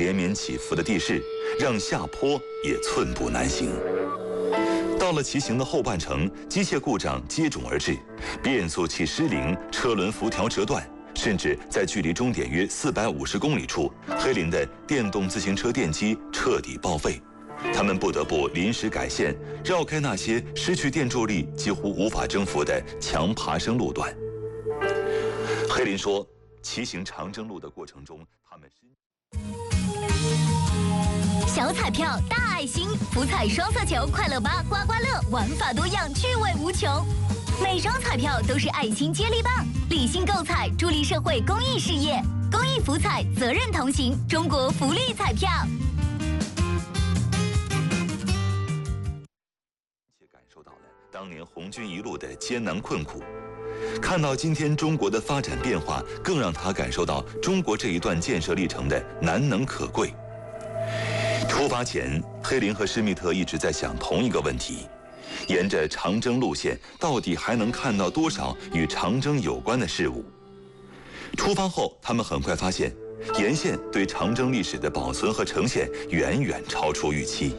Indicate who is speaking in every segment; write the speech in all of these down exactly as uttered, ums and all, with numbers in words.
Speaker 1: 连绵起伏的地势，让下坡也寸步难行。到了骑行的后半程，机械故障接踵而至，变速器失灵，车轮辐条折断，甚至在距离终点约四百五十公里处，黑林的电动自行车电机彻底报废。他们不得不临时改线，绕开那些失去电助力、几乎无法征服的强爬升路段。黑林说，骑行长征路的过程中，他们深。
Speaker 2: 小彩票大爱心，福彩双色球快乐吧刮刮乐，玩法多样，趣味无穷。每张彩票都是爱心接力棒，理性购彩，助力社会公益事业。公益福彩，责任同行，中国福利彩票。
Speaker 1: 且感受到了当年红军一路的艰难困苦，看到今天中国的发展变化，更让他感受到中国这一段建设历程的难能可贵。出发前，黑林和施密特一直在想同一个问题：沿着长征路线，到底还能看到多少与长征有关的事物？出发后，他们很快发现，沿线对长征历史的保存和呈现远远超出预期。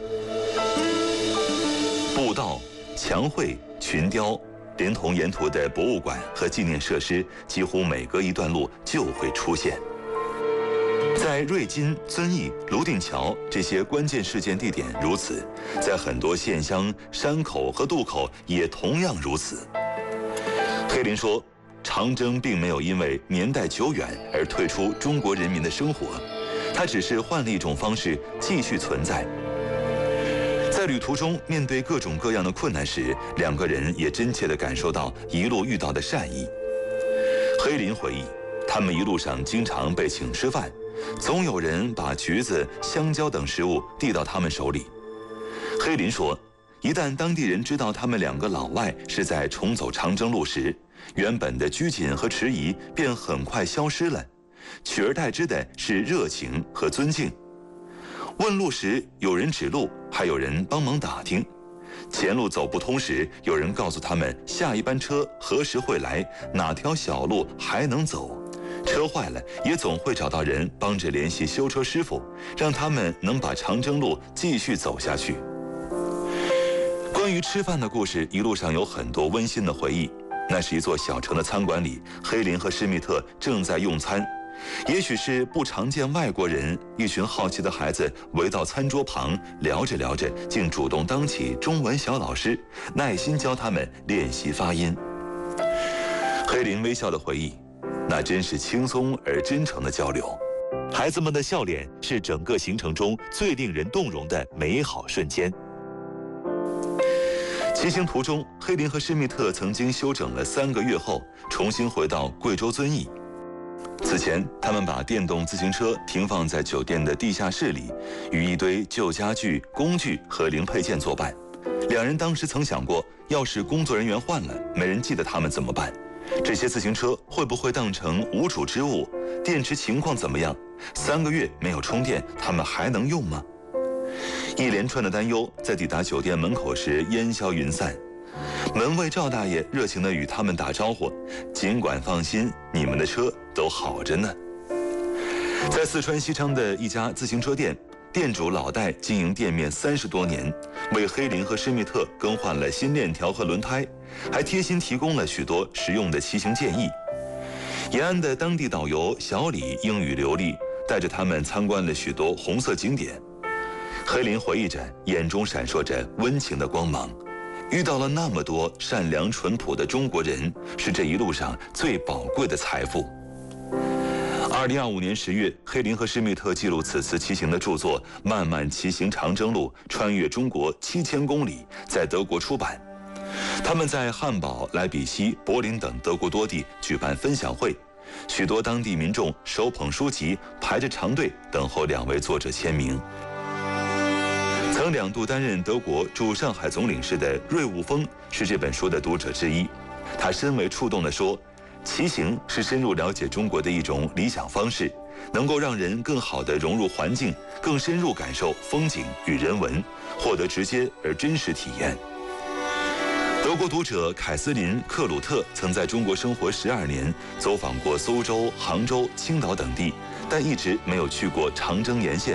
Speaker 1: 步道、墙绘、群雕，连同沿途的博物馆和纪念设施，几乎每隔一段路就会出现。在瑞金、遵义、泸定桥这些关键事件地点如此，在很多县乡、山口和渡口也同样如此。黑林说，长征并没有因为年代久远而退出中国人民的生活，它只是换了一种方式继续存在。在旅途中，面对各种各样的困难时，两个人也真切地感受到一路遇到的善意。黑林回忆，他们一路上经常被请吃饭，总有人把橘子、香蕉等食物递到他们手里。黑林说，一旦当地人知道他们两个老外是在重走长征路时，原本的拘谨和迟疑便很快消失了，取而代之的是热情和尊敬。问路时，有人指路，还有人帮忙打听；前路走不通时，有人告诉他们下一班车何时会来，哪条小路还能走。车坏了，也总会找到人帮着联系修车师傅，让他们能把长征路继续走下去。关于吃饭的故事，一路上有很多温馨的回忆。那是一座小城的餐馆里，黑林和施密特正在用餐。也许是不常见外国人，一群好奇的孩子围到餐桌旁，聊着聊着，竟主动当起中文小老师，耐心教他们练习发音。黑林微笑地回忆，那真是轻松而真诚的交流。孩子们的笑脸是整个行程中最令人动容的美好瞬间。骑行途中，黑林和施密特曾经休整了三个月后，重新回到贵州遵义。此前，他们把电动自行车停放在酒店的地下室里，与一堆旧家具、工具和零配件作伴。两人当时曾想过，要是工作人员换了，没人记得他们怎么办？这些自行车会不会当成无主之物？电池情况怎么样？三个月没有充电，他们还能用吗？一连串的担忧在抵达酒店门口时烟消云散。门卫赵大爷热情地与他们打招呼，尽管放心，你们的车都好着呢。在四川西昌的一家自行车店，店主老戴经营店面三十多年，为黑林和施密特更换了新链条和轮胎，还贴心提供了许多实用的骑行建议。延安的当地导游小李英语流利，带着他们参观了许多红色景点。黑林回忆着，眼中闪烁着温情的光芒。遇到了那么多善良淳朴的中国人，是这一路上最宝贵的财富。二零二五年十月，黑林和施密特记录此次骑行的著作《漫漫骑行长征路：穿越中国七千公里》在德国出版。他们在汉堡、莱比锡、柏林等德国多地举办分享会，许多当地民众手捧书籍，排着长队等候两位作者签名。曾两度担任德国驻上海总领事的芮悟峰是这本书的读者之一。他深为触动地说，骑行是深入了解中国的一种理想方式，能够让人更好地融入环境，更深入感受风景与人文，获得直接而真实体验。德国读者凯斯琳·克鲁特曾在中国生活十二年，走访过苏州、杭州、青岛等地，但一直没有去过长征沿线。